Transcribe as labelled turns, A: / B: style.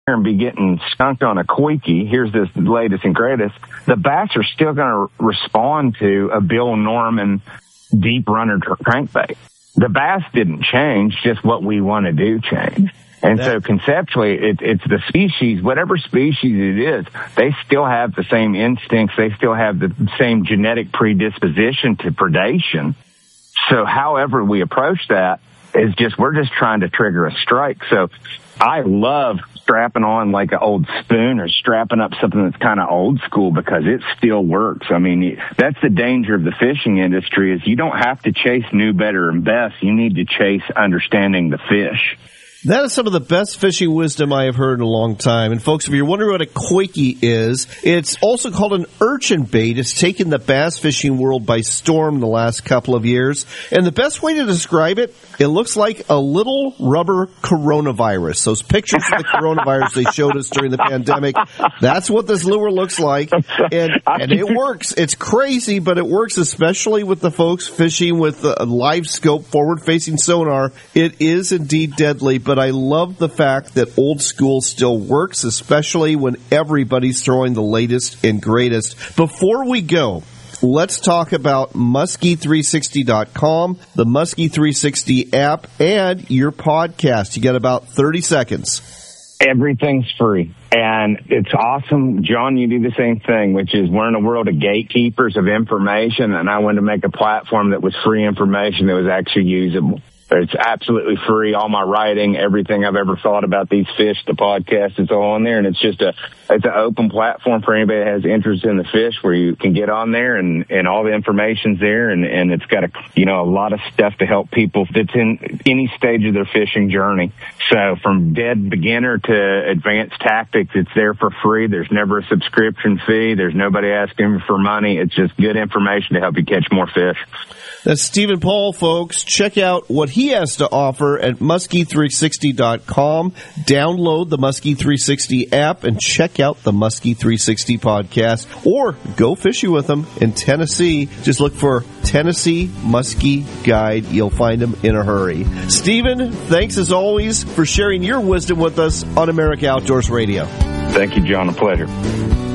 A: and be getting skunked on a quickie, here's this latest and greatest, the bass are still going to respond to a Bill Norman deep runner crankbait. The bass didn't change, just what we want to do changed. And so conceptually, it's the species, whatever species it is, they still have the same instincts. They still have the same genetic predisposition to predation. So however we approach that is just, we're just trying to trigger a strike. So I love strapping on like an old spoon or strapping up something that's kind of old school because it still works. I mean, that's the danger of the fishing industry is you don't have to chase new, better, and best. You need to chase understanding the fish.
B: That is some of the best fishing wisdom I have heard in a long time. And folks, if you're wondering what a quakey is, it's also called an urchin bait. It's taken the bass fishing world by storm the last couple of years. And the best way to describe it, it looks like a little rubber coronavirus. Those pictures of the coronavirus they showed us during the pandemic, that's what this lure looks like. And it works. It's crazy, but it works, especially with the folks fishing with a live scope, forward-facing sonar. It is indeed deadly, but I love the fact that old school still works, especially when everybody's throwing the latest and greatest. Before we go, let's talk about Muskie360.com, the Muskie360 app, and your podcast. You got about 30 seconds.
A: Everything's free. And it's awesome. John, you do the same thing, which is we're in a world of gatekeepers of information, and I wanted to make a platform that was free information that was actually usable. It's absolutely free. All my writing, everything I've ever thought about these fish, the podcast, it's all on there. And it's just it's an open platform for anybody that has interest in the fish where you can get on there and all the information's there. And it's got a lot of stuff to help people that's in any stage of their fishing journey. So from dead beginner to advanced tactics, it's there for free. There's never a subscription fee. There's nobody asking for money. It's just good information to help you catch more fish.
B: That's Stephen Paul, folks. Check out what he has to offer at Muskie360.com. Download the Muskie360 app and check out the Muskie360 podcast. Or go fishing with them in Tennessee. Just look for Tennessee Muskie Guide. You'll find them in a hurry. Stephen, thanks as always for sharing your wisdom with us on America Outdoors Radio.
A: Thank you, John. A pleasure.